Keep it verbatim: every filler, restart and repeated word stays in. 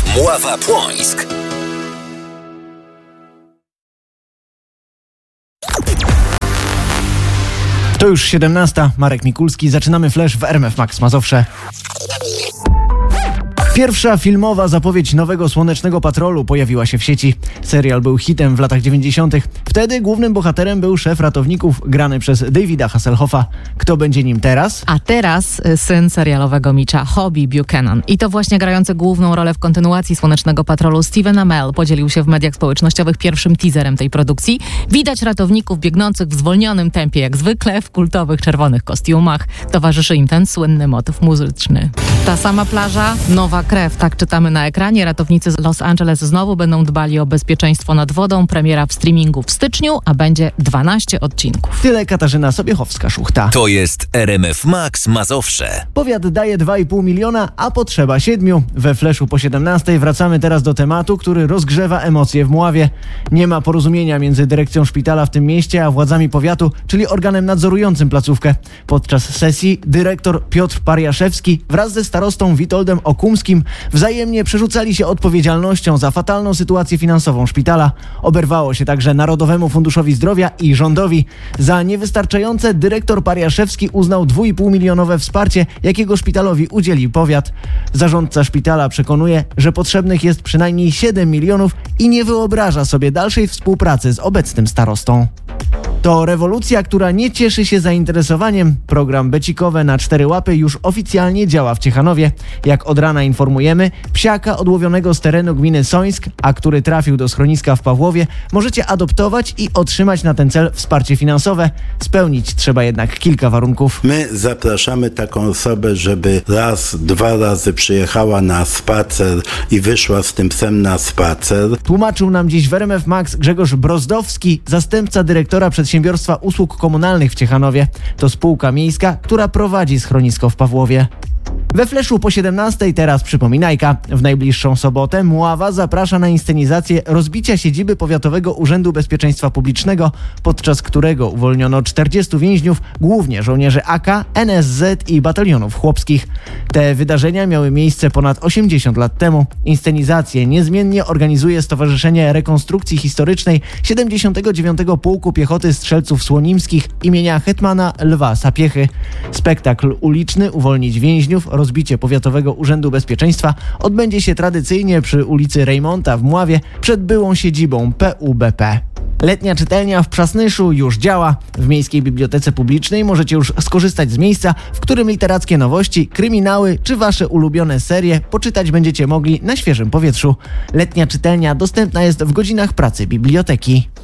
Mława Płońsk. To już siedemnasta. Marek Mikulski. Zaczynamy Flash w R M F Max Mazowsze. Pierwsza filmowa zapowiedź nowego Słonecznego Patrolu pojawiła się w sieci. Serial był hitem w latach dziewięćdziesiątych. Wtedy głównym bohaterem był szef ratowników grany przez Davida Hasselhoffa. Kto będzie nim teraz? A teraz syn serialowego Mitcha, Hobie Buchanan. I to właśnie grający główną rolę w kontynuacji Słonecznego Patrolu Stephen Amell podzielił się w mediach społecznościowych pierwszym teaserem tej produkcji. Widać ratowników biegnących w zwolnionym tempie, jak zwykle w kultowych czerwonych kostiumach. Towarzyszy im ten słynny motyw muzyczny. Ta sama plaża, nowa krew, tak czytamy na ekranie. Ratownicy z Los Angeles znowu będą dbali o bezpieczeństwo nad wodą. Premiera w streamingu w styczniu, a będzie dwanaście odcinków. Tyle Katarzyna Sobiechowska-Szuchta. To jest R M F Max Mazowsze. Powiat daje dwa i pół miliona, a potrzeba siedmiu. We Flashu po siedemnastej wracamy teraz do tematu, który rozgrzewa emocje w Mławie. Nie ma porozumienia między dyrekcją szpitala w tym mieście, a władzami powiatu, czyli organem nadzorującym placówkę. Podczas sesji dyrektor Piotr Pariaszewski wraz ze starostą Witoldem Okumskim wzajemnie przerzucali się odpowiedzialnością za fatalną sytuację finansową szpitala. Oberwało się także Narodowemu Funduszowi Zdrowia i rządowi. Za niewystarczające dyrektor Pariaszewski uznał dwa i pół milionowe wsparcie, jakiego szpitalowi udzieli powiat. Zarządca szpitala przekonuje, że potrzebnych jest przynajmniej siedem milionów i nie wyobraża sobie dalszej współpracy z obecnym starostą. To rewolucja, która nie cieszy się zainteresowaniem. Program becikowe na cztery łapy już oficjalnie działa w Ciechanowie. Jak od rana informujemy, psiaka odłowionego z terenu gminy Sońsk, a który trafił do schroniska w Pawłowie, możecie adoptować i otrzymać na ten cel wsparcie finansowe. Spełnić trzeba jednak kilka warunków. My zapraszamy taką osobę, żeby raz, dwa razy przyjechała na spacer i wyszła z tym psem na spacer. Tłumaczył nam dziś w R M F Max Grzegorz Brozdowski, zastępca dyrektora Przedsiębiorstwa Usług Komunalnych w Ciechanowie. To spółka miejska, która prowadzi schronisko w Pawłowie. We Flashu po siedemnastej teraz przypominajka. W najbliższą sobotę Mława zaprasza na inscenizację rozbicia siedziby Powiatowego Urzędu Bezpieczeństwa Publicznego, podczas którego uwolniono czterdziestu więźniów, głównie żołnierzy A K, N S Z i batalionów chłopskich. Te wydarzenia miały miejsce ponad osiemdziesiąt lat temu. Inscenizację niezmiennie organizuje Stowarzyszenie Rekonstrukcji Historycznej siedemdziesiątego dziewiątego Pułku Piechoty Strzelców Słonimskich imienia hetmana Lwa Sapiechy. Spektakl uliczny Uwolnić więźniów, rozbicie Powiatowego Urzędu Bezpieczeństwa odbędzie się tradycyjnie przy ulicy Rejmonta w Mławie przed byłą siedzibą P U B P. Letnia czytelnia w Przasnyszu już działa. W Miejskiej Bibliotece Publicznej możecie już skorzystać z miejsca, w którym literackie nowości, kryminały czy wasze ulubione serie poczytać będziecie mogli na świeżym powietrzu. Letnia czytelnia dostępna jest w godzinach pracy biblioteki.